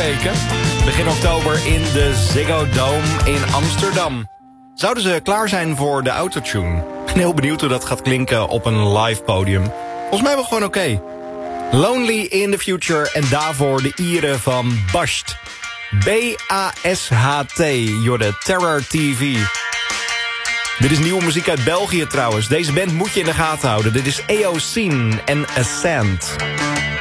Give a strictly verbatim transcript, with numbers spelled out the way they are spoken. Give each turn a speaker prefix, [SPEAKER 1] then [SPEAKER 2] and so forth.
[SPEAKER 1] weken. Begin oktober in de Ziggo Dome in Amsterdam. Zouden ze klaar zijn voor de autotune? Ik ben heel benieuwd hoe dat gaat klinken op een live podium. Volgens mij wel gewoon oké. Okay. Lonely in the Future en daarvoor de Ieren van Basht. B A S H T, Jorde Terror T V. Dit is nieuwe muziek uit België trouwens. Deze band moet je in de gaten houden. Dit is Eocene en Ascent.